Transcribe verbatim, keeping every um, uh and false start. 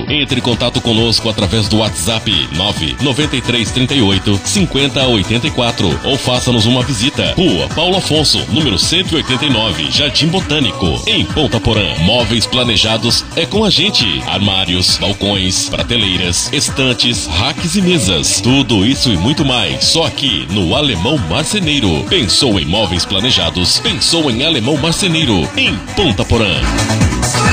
Entre em contato conosco através do WhatsApp nove nove três três oito cinco zero oito quatro ou faça-nos uma visita. Rua Paulo Afonso, número cento e oitenta e nove, Jardim Botânico, em Ponta Porã. Móveis planejados é com a gente. Armários, balcões, prateleiras, estantes, racks e mesas. Tudo isso e muito mais, só aqui no Alemão Marceneiro. Pensou em móveis planejados? Pensou em Alemão Marceneiro, em Ponta Porã.